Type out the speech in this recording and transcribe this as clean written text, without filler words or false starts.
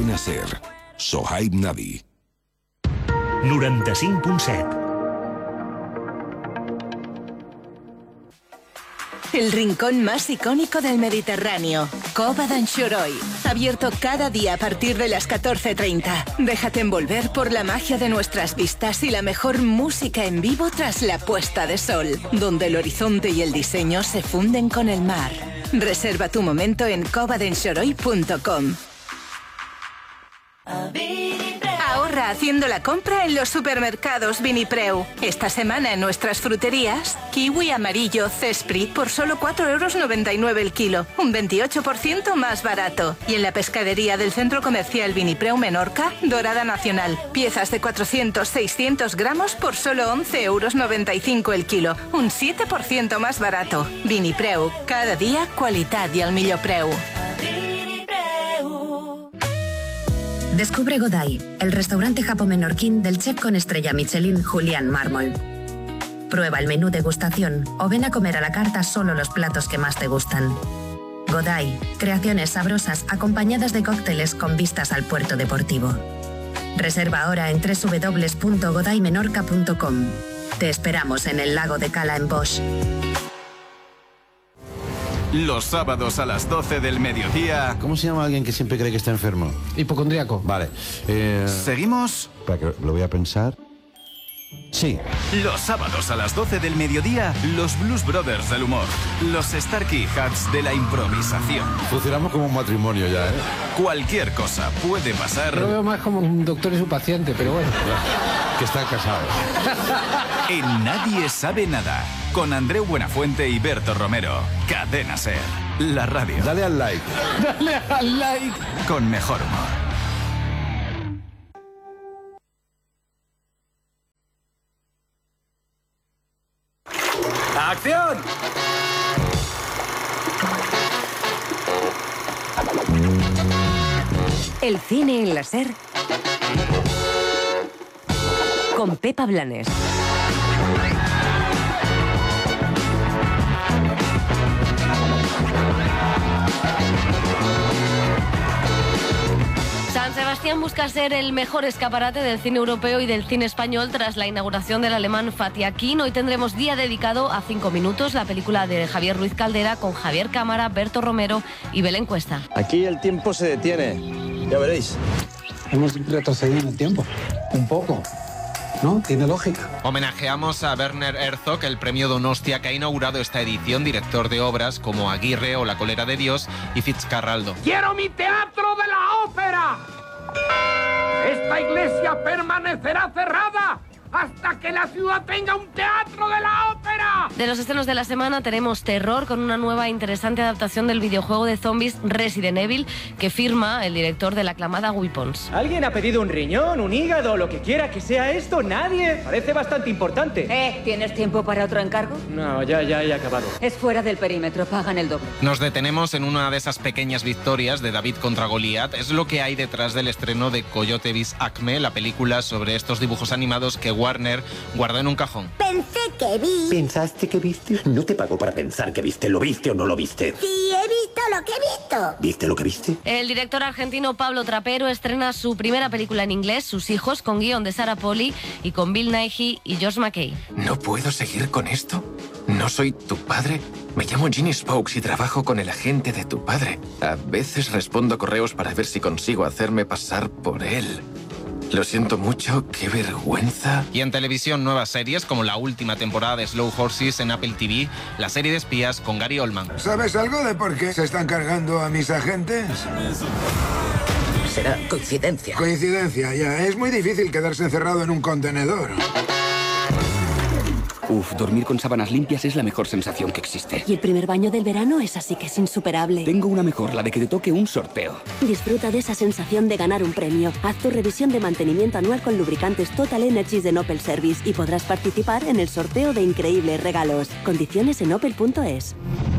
Cadena SER. Sohaib Navi. 95.7. El rincón más icónico del Mediterráneo, Cova d'Anxoroy. Abierto cada día a partir de las 14:30. Déjate envolver por la magia de nuestras vistas y la mejor música en vivo tras la puesta de sol, donde el horizonte y el diseño se funden con el mar. Reserva tu momento en covadenxoroy.com. Ahorra haciendo la compra en los supermercados Vinipreu. Esta semana en nuestras fruterías, kiwi amarillo Cesprit por solo 4,99 € el kilo, un 28% más barato. Y en la pescadería del Centro Comercial Vinipreu Menorca, dorada nacional, piezas de 400-600 gramos por solo 11,95 € el kilo, un 7% más barato. Vinipreu, cada día qualitat i al millor preu. Descubre Godai, el restaurante japo-menorquín del chef con estrella Michelin Julián Mármol. Prueba el menú degustación o ven a comer a la carta solo los platos que más te gustan. Godai, creaciones sabrosas acompañadas de cócteles con vistas al puerto deportivo. Reserva ahora en www.godaimenorca.com. Te esperamos en el lago de Cala en Bosch. Los sábados a las 12 del mediodía. ¿Cómo se llama alguien que siempre cree que está enfermo? Hipocondríaco. Vale. ¿Seguimos? Para que lo voy a pensar. Sí. Los sábados a las 12 del mediodía, los Blues Brothers del humor. Los Starkey Hats de la improvisación. Funcionamos como un matrimonio ya, ¿eh? Cualquier cosa puede pasar. Lo veo más como un doctor y su paciente, pero bueno. Que están casados. En Nadie Sabe Nada. Con Andreu Buenafuente y Berto Romero. Cadena SER. La radio. Dale al like. Dale al like. Con mejor humor. ¡Acción! El cine en la SER con Pepa Blanes. San Sebastián busca ser el mejor escaparate del cine europeo y del cine español tras la inauguración del alemán Fatih Akin. Hoy tendremos día dedicado a 5 minutos, la película de Javier Ruiz Caldera con Javier Cámara, Berto Romero y Belén Cuesta. Aquí el tiempo se detiene, ya veréis. Hemos retrocedido en el tiempo, un poco. ¿No? Tiene lógica. Homenajeamos a Werner Herzog, el premio Donostia que ha inaugurado esta edición, director de obras como Aguirre o La cólera de Dios y Fitzcarraldo. ¡Quiero mi teatro de la ópera! Esta iglesia permanecerá cerrada hasta que la ciudad tenga un teatro de la ópera. De los estrenos de la semana tenemos terror con una nueva e interesante adaptación del videojuego de zombies Resident Evil que firma el director de la aclamada Weapons. ¿Alguien ha pedido un riñón, un hígado, lo que quiera que sea esto? ¿Nadie? Parece bastante importante. ¿Tienes tiempo para otro encargo? No, ya he acabado. Es fuera del perímetro, pagan el doble. Nos detenemos en una de esas pequeñas victorias de David contra Goliat. Es lo que hay detrás del estreno de Coyote bis Acme, la película sobre estos dibujos animados que Warner guardó en un cajón. Pensé que vi. ¿Pensaste que viste? No te pago para pensar que viste. ¿Lo viste o no lo viste? Sí, he visto lo que he visto. ¿Viste lo que viste? El director argentino Pablo Trapero estrena su primera película en inglés, Sus hijos, con guión de Sarah Polley y con Bill Nighy y Josh McKay. ¿No puedo seguir con esto? ¿No soy tu padre? Me llamo Ginny Spokes y trabajo con el agente de tu padre. A veces respondo correos para ver si consigo hacerme pasar por él. Lo siento mucho, qué vergüenza. Y en televisión, nuevas series como la última temporada de Slow Horses en Apple TV, la serie de espías con Gary Oldman. ¿Sabes algo de por qué se están cargando a mis agentes? Será coincidencia. Coincidencia, ya. Es muy difícil quedarse encerrado en un contenedor. Uf, dormir con sábanas limpias es la mejor sensación que existe. Y el primer baño del verano es así que es insuperable. Tengo una mejor, la de que te toque un sorteo. Disfruta de esa sensación de ganar un premio. Haz tu revisión de mantenimiento anual con lubricantes Total Energies de Opel Service y podrás participar en el sorteo de increíbles regalos. Condiciones en opel.es.